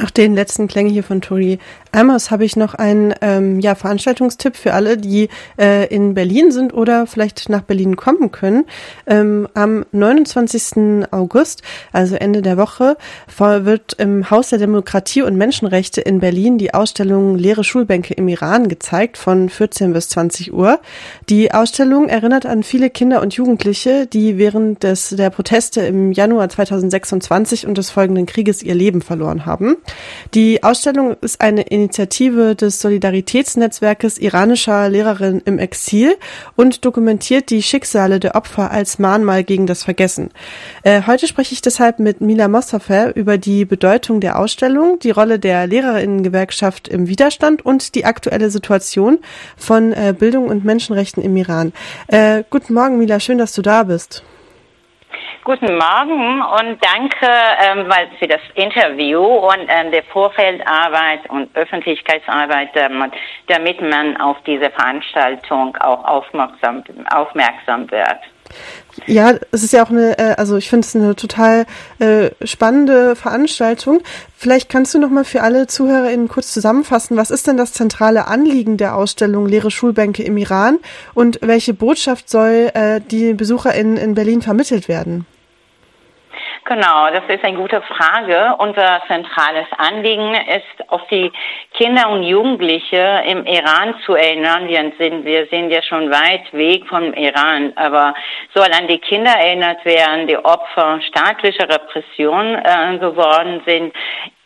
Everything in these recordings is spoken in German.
Nach den letzten Klängen hier von Tori Amos habe ich noch einen Veranstaltungstipp für alle, die in Berlin sind oder vielleicht nach Berlin kommen können. Am 29. August, also Ende der Woche, wird im Haus der Demokratie und Menschenrechte in Berlin die Ausstellung Leere Schulbänke im Iran gezeigt von 14 bis 20 Uhr. Die Ausstellung erinnert an viele Kinder und Jugendliche, die während der Proteste im Januar 2026 und des folgenden Krieges ihr Leben verloren haben. Die Ausstellung ist eine Initiative des Solidaritätsnetzwerkes iranischer Lehrerinnen im Exil und dokumentiert die Schicksale der Opfer als Mahnmal gegen das Vergessen. Heute spreche ich deshalb mit Mila Mostafeh über die Bedeutung der Ausstellung, die Rolle der Lehrerinnengewerkschaft im Widerstand und die aktuelle Situation von Bildung und Menschenrechten im Iran. Guten Morgen, Mila, schön, dass du da bist. Guten Morgen und danke für das Interview und der Vorfeldarbeit und Öffentlichkeitsarbeit, damit man auf diese Veranstaltung auch aufmerksam wird. Ja, es ist ja auch ich finde es eine total spannende Veranstaltung. Vielleicht kannst du noch mal für alle ZuhörerInnen kurz zusammenfassen, was ist denn das zentrale Anliegen der Ausstellung Leere Schulbänke im Iran und welche Botschaft soll die BesucherInnen in Berlin vermittelt werden? Genau, das ist eine gute Frage. Unser zentrales Anliegen ist, auf die Kinder und Jugendliche im Iran zu erinnern. Wir sind ja schon weit weg vom Iran, aber soll an die Kinder erinnert werden, die Opfer staatlicher Repression geworden sind.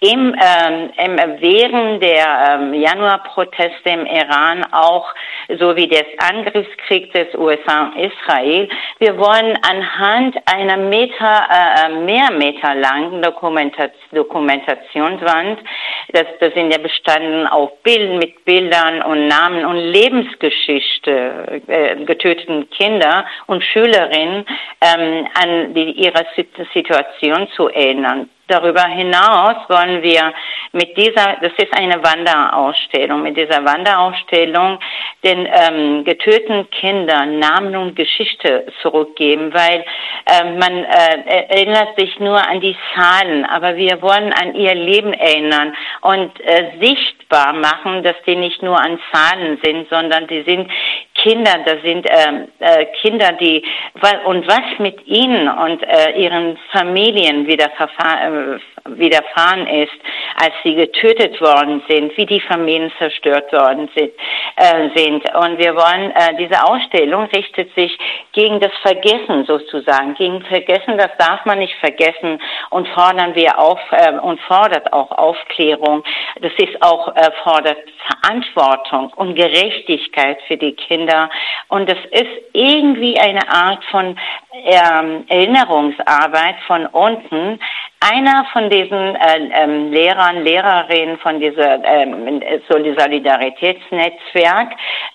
Während der Januarproteste im Iran auch sowie des Angriffskriegs des USA und Israel. Wir wollen anhand einer mehr Meter langen Dokumentationswand, das sind ja bestanden auf mit Bildern und Namen und Lebensgeschichte getöteten Kinder und Schülerinnen an ihre Situation zu erinnern. Darüber hinaus wollen wir das ist eine Wanderausstellung, mit dieser Wanderausstellung den getöteten Kindern Namen und Geschichte zurückgeben, weil man erinnert sich nur an die Zahlen, aber wir wollen an ihr Leben erinnern und sichtbar machen, dass die nicht nur an Zahlen sind, sondern die sind Kinder, das sind Kinder, und was mit ihnen und ihren Familien widerfahren ist, als sie getötet worden sind, wie die Familien zerstört worden sind. Und wir wollen, diese Ausstellung richtet sich gegen das Vergessen sozusagen, gegen Vergessen, das darf man nicht vergessen, und fordert auch Aufklärung. Das ist auch, fordert Verantwortung und Gerechtigkeit für die Kinder. Und das ist irgendwie eine Art von Erinnerungsarbeit von unten. Einer von diesen Lehrerinnen von dieser Solidaritätsnetzwerk,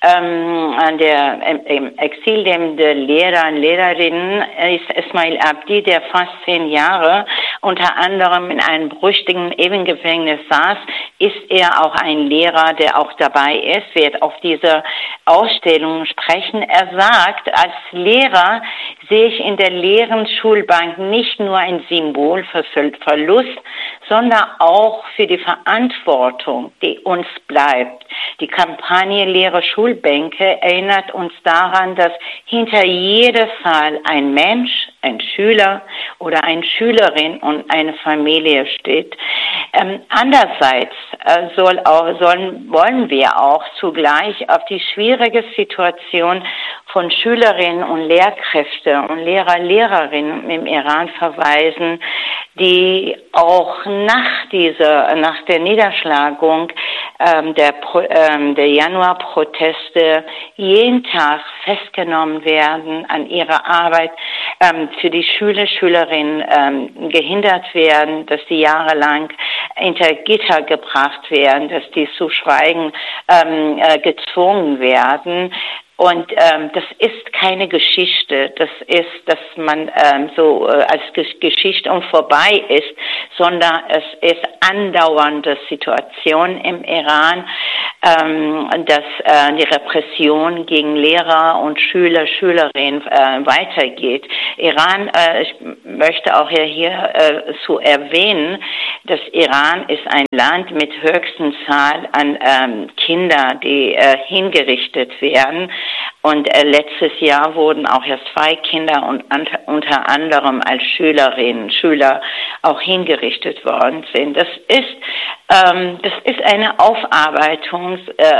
im Exil der Lehrer und Lehrerinnen ist Ismail Abdi, der fast 10 Jahre unter anderem in einem berüchtigten Ewengefängnis saß, ist er auch ein Lehrer, der auch dabei ist, wird auf dieser Ausstellung sprechen. Er sagt, als Lehrer sehe ich in der leeren Schulbank nicht nur ein Symbol für Verlust, sondern auch für die Verantwortung, die uns bleibt. Die Kampagne Leere Schulbänke erinnert uns daran, dass hinter jeder Zahl ein Mensch, ein Schüler oder eine Schülerin und eine Familie steht. Andererseits wollen wir auch zugleich auf die schwierige Situation von Schülerinnen und Lehrkräfte und Lehrerinnen im Iran verweisen, die auch nach der Niederschlagung der Januarproteste jeden Tag festgenommen werden, an ihrer Arbeit für die Schülerinnen gehindert werden, dass die jahrelang hinter Gitter gebracht werden, dass die zu schweigen gezwungen werden. Und das ist keine Geschichte, das ist, dass man als Geschichte und vorbei ist, sondern es ist andauernde Situation im Iran, dass die Repression gegen Lehrer und Schüler, Schülerinnen weitergeht. Iran, ich möchte auch hier zu erwähnen, dass Iran ist ein Land mit höchsten Zahl an Kindern, die hingerichtet werden. Und letztes Jahr wurden auch erst 2 Kinder und unter anderem als Schüler auch hingerichtet worden sind. Das ist eine Aufarbeitung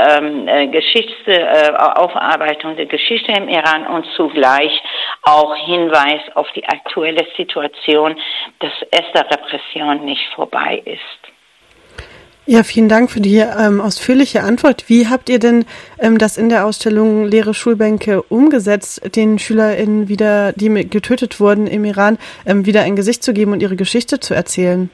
der Geschichte im Iran und zugleich auch Hinweis auf die aktuelle Situation, dass es der Repression nicht vorbei ist. Ja, vielen Dank für die ausführliche Antwort. Wie habt ihr denn das in der Ausstellung Leere Schulbänke umgesetzt, den SchülerInnen wieder, die getötet wurden im Iran, wieder ein Gesicht zu geben und ihre Geschichte zu erzählen?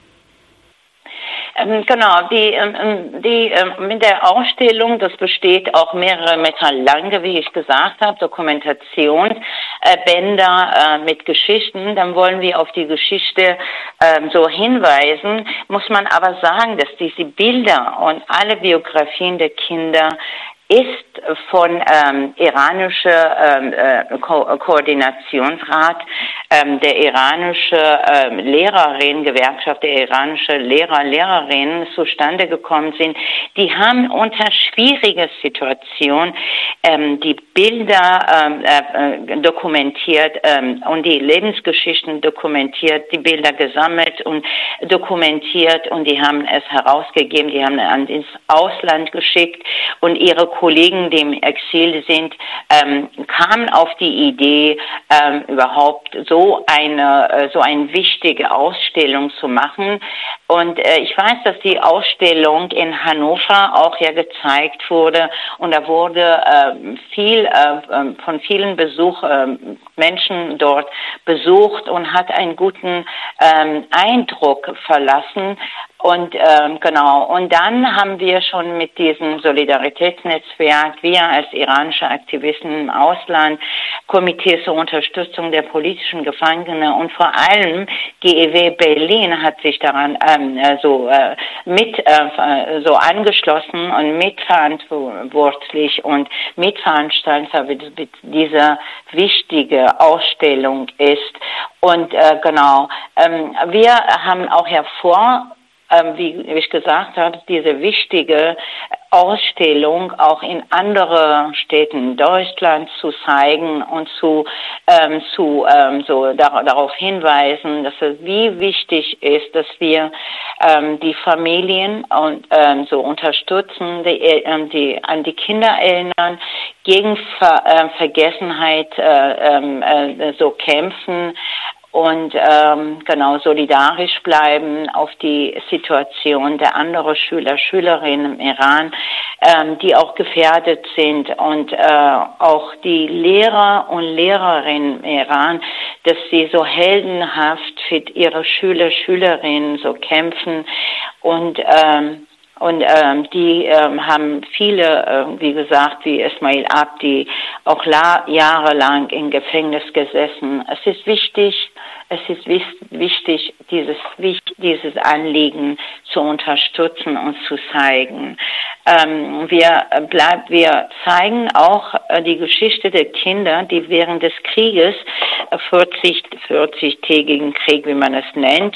Genau, mit der Ausstellung, das besteht auch mehrere Meter lange, wie ich gesagt habe, Dokumentationsbänder mit Geschichten. Dann wollen wir auf die Geschichte so hinweisen. Muss man aber sagen, dass diese Bilder und alle Biografien der Kinder ist von iranischer Koordinationsrat, der iranische Gewerkschaft der iranische Lehrerinnen zustande gekommen sind. Die haben unter schwieriger Situation die Bilder dokumentiert und die Lebensgeschichten dokumentiert, die Bilder gesammelt und dokumentiert und die haben es herausgegeben, die haben es ins Ausland geschickt und ihre Kollegen, die im Exil sind, kamen auf die Idee, überhaupt so eine wichtige Ausstellung zu machen. Und ich weiß, dass die Ausstellung in Hannover auch ja gezeigt wurde und da wurde von vielen Menschen dort besucht und hat einen guten Eindruck verlassen. Und genau. Und dann haben wir schon mit diesem Solidaritätsnetzwerk, wir als iranische Aktivisten im Ausland, Komitee zur Unterstützung der politischen Gefangenen und vor allem GEW Berlin hat sich daran angeschlossen und mitverantwortlich und Mitveranstalter dieser wichtige Ausstellung ist. Und genau. Wir haben auch wie ich gesagt habe, diese wichtige Ausstellung auch in andere Städten Deutschlands zu zeigen und darauf hinweisen, dass es wie wichtig ist, dass wir die Familien und so unterstützen, die an die Kinder erinnern, gegen Vergessenheit so kämpfen und genau solidarisch bleiben auf die Situation der anderen Schülerinnen im Iran, die auch gefährdet sind und auch die Lehrer und Lehrerinnen im Iran, dass sie so heldenhaft für ihre Schülerinnen so kämpfen und die haben viele, wie gesagt, wie Esmail Abdi, auch jahrelang im Gefängnis gesessen. Es ist wichtig, dieses Anliegen zu unterstützen und zu zeigen. Wir zeigen auch die Geschichte der Kinder, die während des Krieges, 40-tägigen Krieg, wie man es nennt,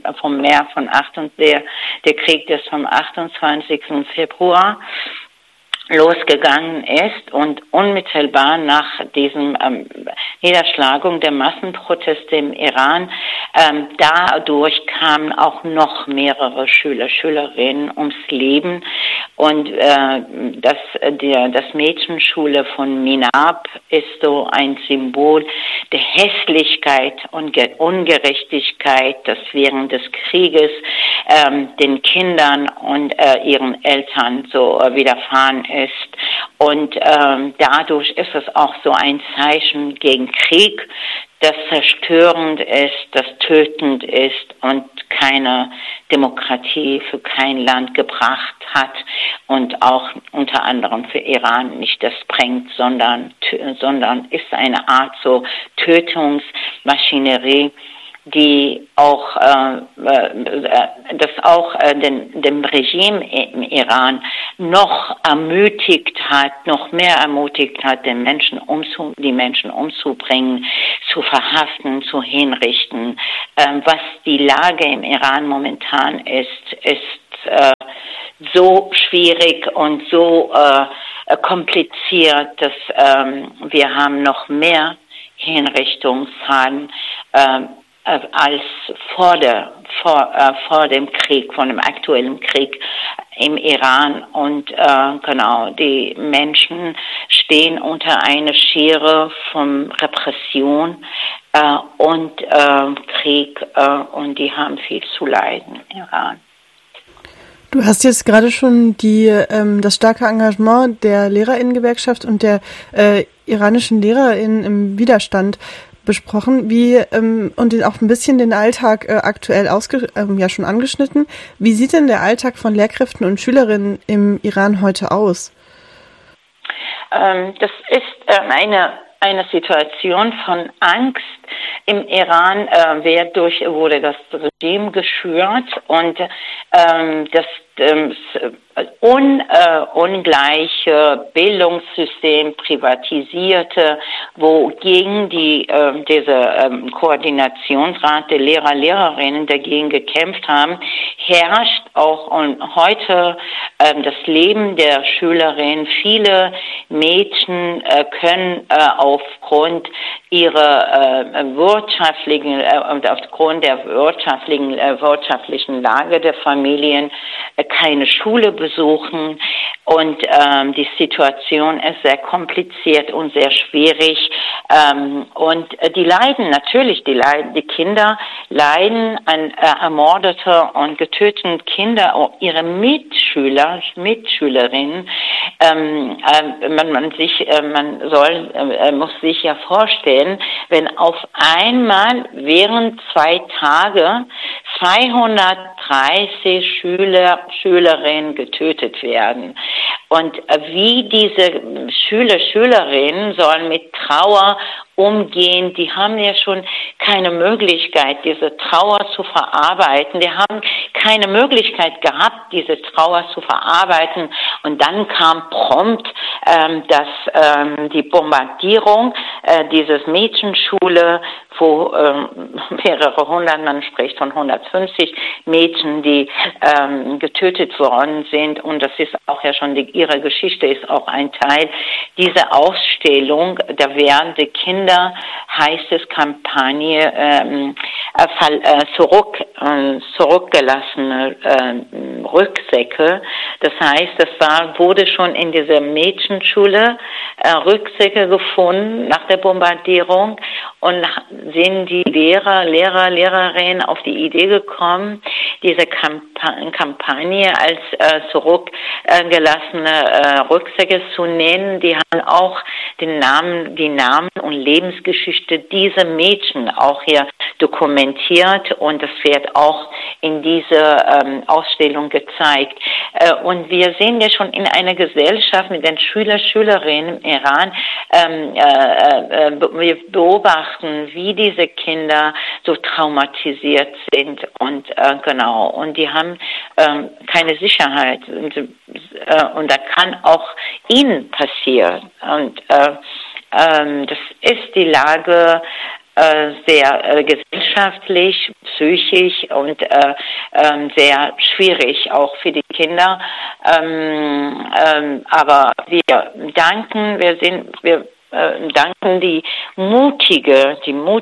der Krieg ist vom 28. Februar losgegangen ist und unmittelbar nach diesem Niederschlagung der Massenproteste im Iran, dadurch kamen auch noch mehrere Schülerinnen ums Leben und das Mädchenschule von Minab ist so ein Symbol der Hässlichkeit und Ungerechtigkeit, das während des Krieges den Kindern und ihren Eltern so widerfahren ist. Und dadurch ist es auch so ein Zeichen gegen Krieg, das zerstörend ist, das tötend ist und keine Demokratie für kein Land gebracht hat und auch unter anderem für Iran nicht das bringt, sondern ist eine Art so Tötungsmaschinerie, die auch dem Regime im Iran noch mehr ermutigt hat, die Menschen umzubringen, zu verhaften, zu hinrichten. Was die Lage im Iran momentan ist so schwierig und so kompliziert, dass wir haben noch mehr Hinrichtungszahlen als vor dem Krieg, von dem aktuellen Krieg im Iran. Und die Menschen stehen unter einer Schere von Repression und Krieg und die haben viel zu leiden im Iran. Du hast jetzt gerade schon das starke Engagement der Lehrerinnengewerkschaft und der iranischen Lehrerinnen im Widerstand besprochen, und auch ein bisschen den Alltag aktuell schon angeschnitten. Wie sieht denn der Alltag von Lehrkräften und Schülerinnen im Iran heute aus? Das ist eine Situation von Angst. Im Iran wurde das Regime geschürt und das ungleiche Bildungssystem privatisierte, wogegen diese Koordinationsrat der Lehrerinnen dagegen gekämpft haben, herrscht auch heute das Leben der Schülerinnen. Viele Mädchen können aufgrund aufgrund der wirtschaftlichen Lage der Familien keine Schule besuchen und die Situation ist sehr kompliziert und sehr schwierig und die Kinder leiden an ermordete und getöteten Kinder, ihre Mitschülerinnen. Man muss sich ja vorstellen, wenn auf einmal während 2 Tage 230 Schülerinnen getötet werden. Und wie diese Schülerinnen sollen mit Trauer umgehen, die haben ja schon keine Möglichkeit, diese Trauer zu verarbeiten. Die haben keine Möglichkeit gehabt, diese Trauer zu verarbeiten. Und dann kam prompt die Bombardierung dieses Mädchenschule, wo mehrere hundert, man spricht von 150 Mädchen, die getötet worden sind. Und das ist auch ja schon ihre Geschichte ist auch ein Teil dieser Ausstellung. Da werden die Kinder, heißt es, Kampagne zurückgelassene Rucksäcke. Das heißt, wurde schon in dieser Mädchenschule Rucksäcke gefunden nach der Bombardierung und sind die Lehrerinnen auf die Idee gekommen, diese Kampagne als zurückgelassene Rucksäcke zu nennen. Die haben auch die Namen und Lebensgeschichte dieser Mädchen auch hier dokumentiert und das wird auch in dieser Ausstellung gezeigt. Und wir sehen ja schon in einer Gesellschaft mit den Schülerinnen im Iran, wir beobachten, wie diese Kinder so traumatisiert sind und die haben keine Sicherheit und da kann auch ihnen passieren und das ist die Lage sehr gesellschaftlich, psychisch und sehr schwierig auch für die Kinder. Aber wir danken die mutige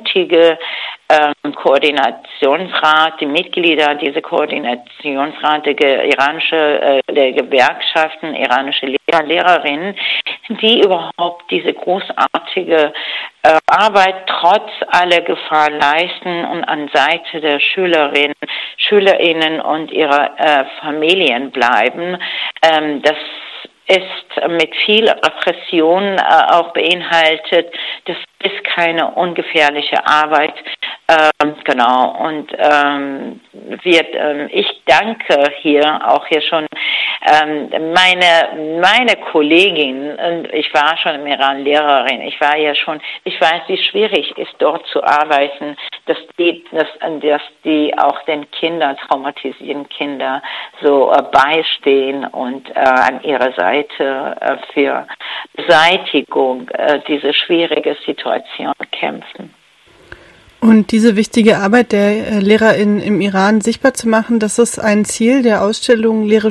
Koordinationsrat, die Mitglieder dieser Koordinationsrat der Gewerkschaften, iranische Lehrerinnen, die überhaupt diese großartige Arbeit trotz aller Gefahr leisten und an Seite der Schülerinnen und ihrer Familien bleiben. Das ist mit viel Repression auch beinhaltet. Das ist keine ungefährliche Arbeit. Genau, und ich danke hier schon meine Kollegin, und ich war schon im Iran Lehrerin, ich weiß, wie schwierig es ist, dort zu arbeiten, dass die auch den Kindern, traumatisierten Kinder, so beistehen und an ihrer Seite für Beseitigung dieser schwierigen Situation kämpfen. Und diese wichtige Arbeit der LehrerInnen im Iran sichtbar zu machen, das ist ein Ziel der Ausstellung Lehre